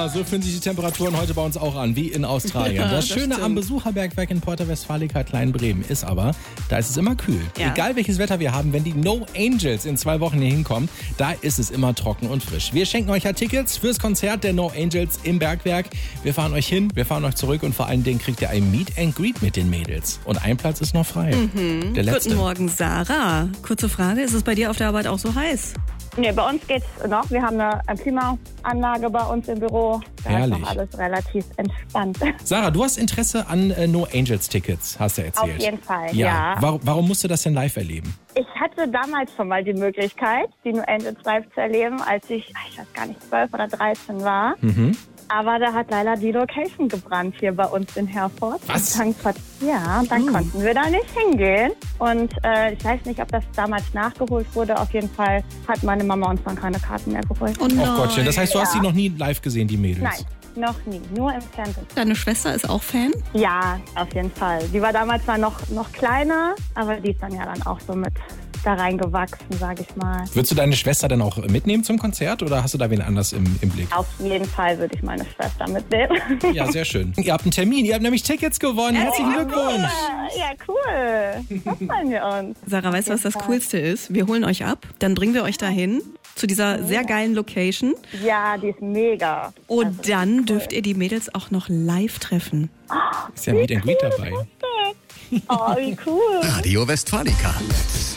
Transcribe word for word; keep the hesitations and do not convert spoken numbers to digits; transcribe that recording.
Ja, so fühlen sich die Temperaturen heute bei uns auch an, wie in Australien. Ja, das das Schöne stimmt. am Besucherbergwerk in Porta Westfalica Kleinbremen ist aber, da ist es immer kühl. Ja. Egal welches Wetter wir haben, wenn die No Angels in zwei Wochen hier hinkommen, da ist es immer trocken und frisch. Wir schenken euch ja Tickets fürs Konzert der No Angels im Bergwerk. Wir fahren euch hin, wir fahren euch zurück und vor allen Dingen kriegt ihr ein Meet and Greet mit den Mädels. Und ein Platz ist noch frei. Mhm. Der letzte. Guten Morgen, Sarah. Kurze Frage, ist es bei dir auf der Arbeit auch so heiß? Nee, bei uns geht's noch. Wir haben eine Klimaanlage bei uns im Büro. Da Herrlich. ist noch alles relativ entspannt. Sarah, du hast Interesse an äh, No Angels Tickets, hast du erzählt. Auf jeden Fall, Ja. ja. Warum, warum musst du das denn live erleben? Ich hatte damals schon mal die Möglichkeit, die No Angels live zu erleben, als ich, ich weiß gar nicht, zwölf oder dreizehn war. Mhm. Aber da hat leider die Location gebrannt hier bei uns in Herford. Was? Und dann, ja, dann Uh. konnten wir da nicht hingehen. Und äh, ich weiß nicht, ob das damals nachgeholt wurde. Auf jeden Fall hat meine Mama uns dann keine Karten mehr geholt. Oh nein. Oh Gottchen, das heißt, du hast Ja. sie noch nie live gesehen, die Mädels? Nein, noch nie. Nur im Fernsehen. Deine Schwester ist auch Fan? Ja, auf jeden Fall. Die war damals zwar noch, noch kleiner, aber die ist dann ja dann auch so mit da reingewachsen, sage ich mal. Würdest du deine Schwester dann auch mitnehmen zum Konzert oder hast du da wen anders im, im Blick? Auf jeden Fall würde ich meine Schwester mitnehmen. Ja, sehr schön. Ihr habt einen Termin, ihr habt nämlich Tickets gewonnen. Herzlichen Glückwunsch. Ja, cool. Das freuen wir uns. Sarah, weißt du, was das Coolste ist? Wir holen euch ab, dann bringen wir euch dahin zu dieser sehr geilen Location Ja, die ist mega. und Also, dann dürft ihr die Mädels auch noch live treffen. Ist ja ein Meet and Greet dabei. Oh, wie cool. Radio Westfalica.